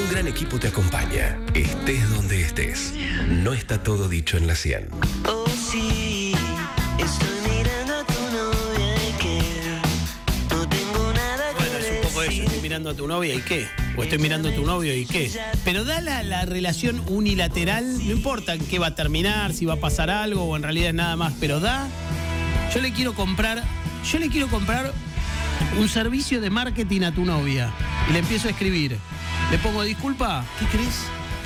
Un gran equipo te acompaña, estés donde estés. No está todo dicho en la 100. Oh, sí, estoy mirando a tu novia y que no tengo nada que Bueno, es un poco eso, estoy mirando a tu novia y qué. O estoy mirando a tu novio y qué. Pero da la relación unilateral, no importa en qué va a terminar, si va a pasar algo o en realidad es nada más, pero da. Yo le quiero comprar un servicio de marketing a tu novia. Y le empiezo a escribir. Le pongo, disculpa, ¿qué querés?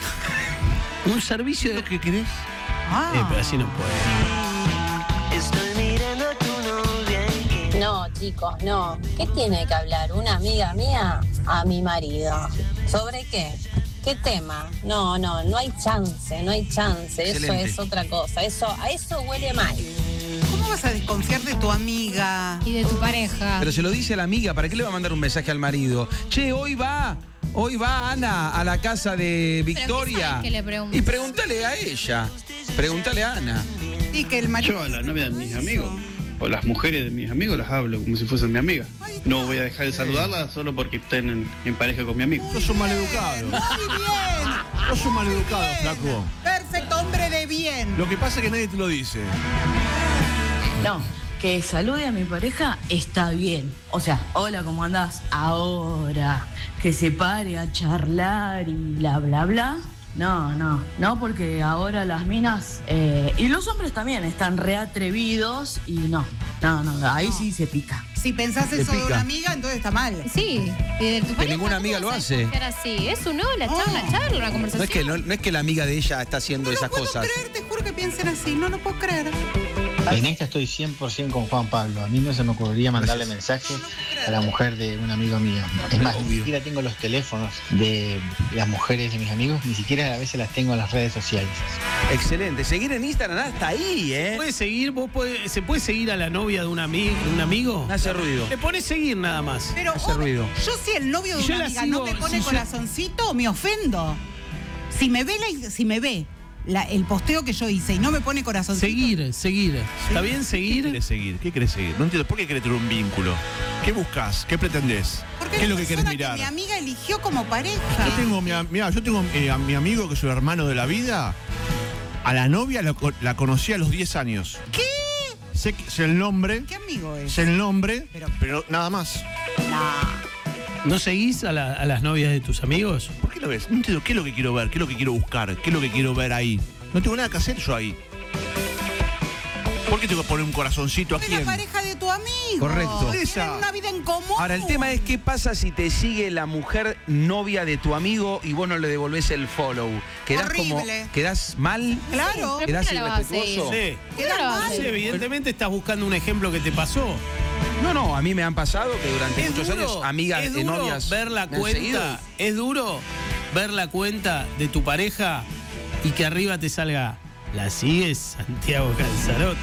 Un servicio de... ¿Qué querés? Pero así no puede. estoy mirando a tu novia y que No, chicos, no. ¿Qué tiene que hablar una amiga mía a mi marido? ¿Sobre qué? ¿Qué tema? No hay chance, no hay chance. Excelente. Eso es otra cosa. A eso huele mal. ¿Cómo vas a desconfiar de tu amiga? Y de tu pareja. Pero se lo dice a la amiga, ¿para qué le va a mandar un mensaje al marido? Che, hoy va Ana a la casa de Victoria. sabes que le preguntes? Y pregúntale a ella. Pregúntale a Ana. Y que el marido... Yo a la novia de mis amigos, o las mujeres de mis amigos, las hablo como si fuesen mi amiga. No voy a dejar de saludarlas solo porque estén en pareja con mi amigo. Sos un maleducado. Muy bien. Sos un maleducado, Bien. flaco. Perfecto, hombre de bien. Lo que pasa es que nadie te lo dice. No, que salude a mi pareja está bien. O sea, hola, ¿cómo andás? Ahora, que se pare a charlar y bla, bla, bla. No, porque ahora las minas y los hombres también están reatrevidos y no, ahí sí se pica. Si pensás eso de una amiga, entonces está mal. Sí, y de tu pareja. ninguna amiga ¿cómo lo vas a hace. desconfiar así? Es un hola, charla, una conversación. No es que la amiga de ella está haciendo esas No puedo cosas. creer, te juro que piensen así. No lo puedo creer. En esta estoy 100% con Juan Pablo. A mí no se me ocurriría mandarle mensaje a la mujer de un amigo mío. Es más, ni siquiera tengo los teléfonos de las mujeres de mis amigos, ni siquiera a veces las tengo en las redes sociales. Excelente. Seguir en Instagram hasta ahí, ¿eh? ¿Se puede seguir a la novia de un amigo? Hace ruido. Le pones seguir nada más. Pero Hace ruido. yo si el novio de Si yo una la amiga sigo, no me pone si yo- corazoncito, me ofendo. Si me ve el posteo que yo hice y no me pone corazoncito. Seguir. ¿Está bien ¿Qué seguir? querés seguir? ¿Qué querés seguir? No entiendo. ¿Por qué querés tener un vínculo? ¿Qué buscas? ¿Qué pretendés? Porque ¿Qué es lo que la querés persona mirar? que mi amiga eligió como pareja. Yo tengo a mi amigo, que es su hermano de la vida. A la novia la conocí a los 10 años. ¿Qué? Sé el nombre. ¿Qué amigo es? Sé el nombre, Pero- pero nada más. ¿No seguís a las novias de tus amigos? ¿Por qué lo ves? No entiendo qué es lo que quiero ver, qué es lo que quiero buscar, qué es lo que quiero ver ahí. No tengo nada que hacer yo ahí. ¿Por qué tengo que poner un corazoncito Es aquí? la pareja de tu amigo. Correcto. Tienen una vida en común. Ahora, el tema es qué pasa si te sigue la mujer novia de tu amigo y vos no le devolvés el follow. Horrible. ¿Quedás mal? Claro. Pero ¿Quedás ¿por qué no la vas a irrespetuoso? seguir? Sí. ¿Por qué no la vas a Sí, seguir? evidentemente estás buscando un ejemplo que te pasó. No, a mí me han pasado que durante muchos años amigas es de duro novias ver la me han seguido. cuenta, es duro ver la cuenta de tu pareja y que arriba te salga, la sigue Santiago Calzarotti,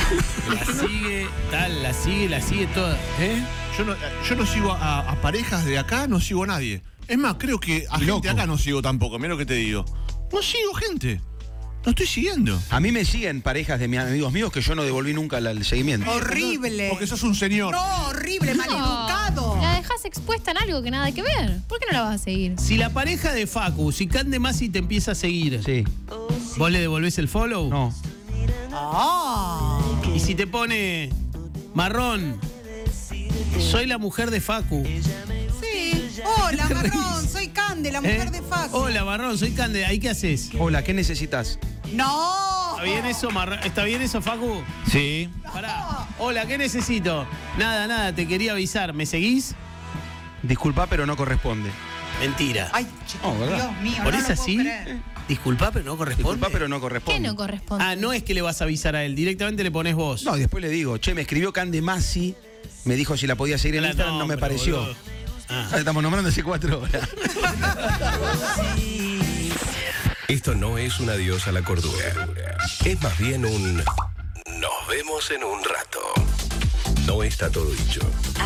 la sigue toda, ¿eh? Yo no sigo a parejas de acá, no sigo a nadie. Es más, creo que a gente de acá no sigo tampoco, mira lo que te digo. No sigo gente. No estoy siguiendo. A mí me siguen parejas de mis amigos míos que yo no devolví nunca el seguimiento. Horrible. Porque sos un señor. No, horrible, No, maleducado. la dejas expuesta en algo que nada que ver. ¿Por qué no la vas a seguir? Si la pareja de Facu, si Cande Masi te empieza a seguir, Sí. ¿vos le devolvés el follow? No. Ah. Y si te pone marrón, soy la mujer de Facu. Sí. Hola, Marrón, soy Cande, la mujer de Facu. Hola, marrón, soy Cande. ¿Ahí qué haces? Hola, ¿qué necesitas? No. ¿Está bien eso, ¿Está bien eso, Facu? Sí. Pará. Hola, ¿qué necesito? Nada, te quería avisar. ¿Me seguís? Disculpa, pero no corresponde. Mentira. Ay, chicos, No, ¿verdad? Dios mío, ¿Por no eso lo puedo así? creer. Disculpa, pero no corresponde. Disculpa, pero no ¿Qué corresponde. no corresponde? Ah, no es que le vas a avisar a él, directamente le pones vos. No, y después le digo, che, me escribió Cande Masi, me dijo si la podía seguir en Era Instagram, no me nombre, pareció. boludo. Ah. Estamos nombrando hace 4 horas. Esto no es un adiós a la cordura. Es más bien un nos vemos en un rato. No está todo dicho.